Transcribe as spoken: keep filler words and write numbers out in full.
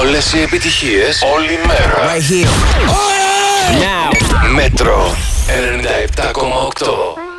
Όλες οι επιτυχίες, όλη η μέρα. Right here. Now. Μέτρο ενενήντα επτά κόμμα οκτώ.